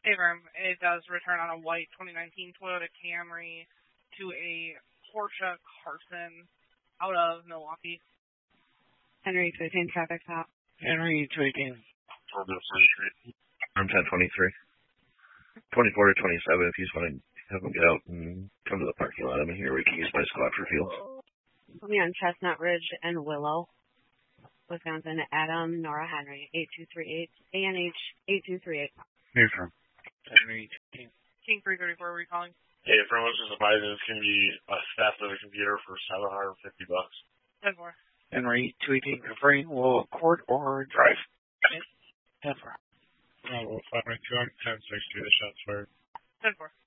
Affirm. It does return on a white 2019 Toyota Camry to a Porsche Carson out of Milwaukee. Henry 218 traffic stop. Henry 218. I'm 1023. 24 to 27 if you just want to have them get out and come to the parking lot. I'm in here. We can use my squad for fields. Put me on Chestnut Ridge and Willow, Wisconsin. Adam, Nora Henry, 8238, ANH 8238. Here from Henry 218. King 334, were you calling? Hey, for much as advising, this can be a theft of a computer for $750. 10-4. Henry 218 confirming will court or drive. 10-4. Oh, 5 2 10 6 the shots fired. 10-4.